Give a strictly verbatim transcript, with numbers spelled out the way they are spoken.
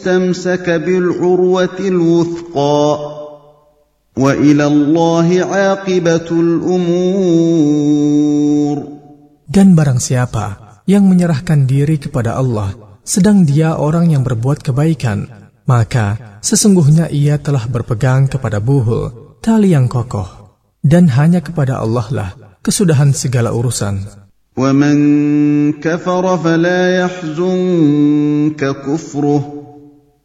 استمسك بالعروة الوثقى وإلى الله عاقبة الأمور. Dan barang siapa yang menyerahkan diri kepada Allah, sedang dia orang yang berbuat kebaikan, maka sesungguhnya ia telah berpegang kepada buhul, tali yang kokoh, dan hanya kepada Allah lah kesudahan segala urusan. وَمَنْ كَفَرَ فَلَا يَحْزُنْكَ كُفْرُهُ